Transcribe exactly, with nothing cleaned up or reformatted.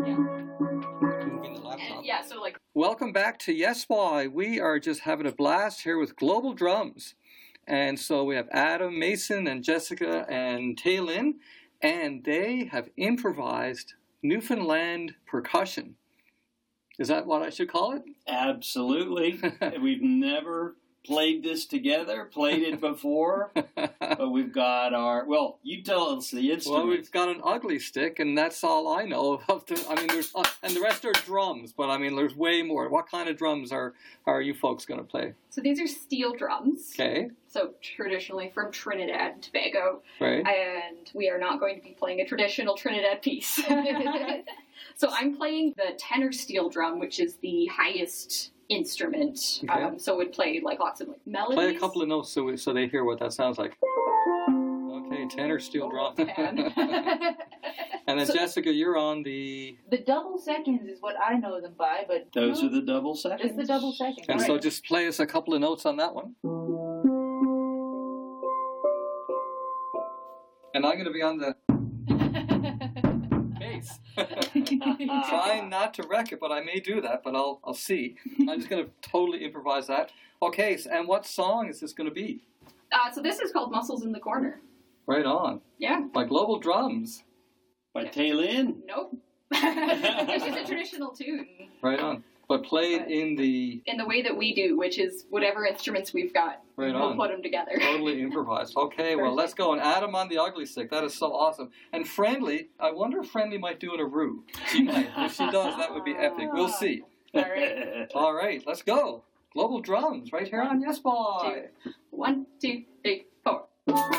Moving the laptop. Yeah, so like... Welcome back to Yes Boy. We are just having a blast here with Global Drums. And so we have Adam, Mason, and Jessica, and Taylin, and they have improvised Newfoundland percussion. Is that what I should call it? Absolutely. We've never played this together, played it before, but we've got our, well, you tell us the instrument. Well, we've got an ugly stick, and that's all I know of. The, I mean, there's, uh, and the rest are drums, but I mean, there's way more. What kind of drums are, are you folks going to play? So these are steel drums. Okay. So traditionally from Trinidad and Tobago. Right. And we are not going to be playing a traditional Trinidad piece. So I'm playing the tenor steel drum, which is the highest instrument. Okay. Um, so it would play like lots of like melodies. Play a couple of notes so we, so they hear what that sounds like. Okay, tenor steel drum. And then So- Jessica, you're on the... The double seconds is what I know them by, but Those are the double seconds. it's the double seconds. And right. so just play us a couple of notes on that one. And I'm going to be on the bass. Trying not to wreck it, but I may do that, but I'll I'll see. I'm just going to totally improvise that. Okay, so, and what song is this going to be? uh, so this is called Muscles in the Corner. Right on. Yeah. By Global Drums. By Taylin. Nope. It's just a traditional tune. Right on. But played in the... In the way that we do, which is whatever instruments we've got, Right we'll on. put them together. Totally improvised. Okay, well, let's go. And Adam on the ugly stick. That is so awesome. And Friendly, I wonder if Friendly might do an Aru. She might. If she does, that would be epic. We'll see. All right. All right, let's go. Global Drums right here on Yes Boy. Two. One, two, three, four.